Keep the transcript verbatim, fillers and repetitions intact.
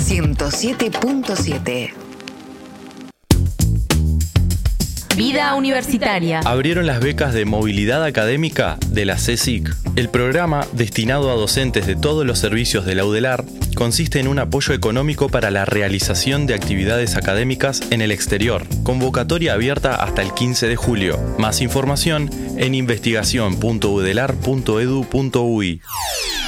ciento siete punto siete. Vida universitaria. Abrieron las becas de movilidad académica de la C S I C. El programa, destinado a docentes de todos los servicios de la UDELAR, consiste en un apoyo económico para la realización de actividades académicas en el exterior. Convocatoria abierta hasta el quince de julio. Más información en investigación punto udelar punto edu punto uy.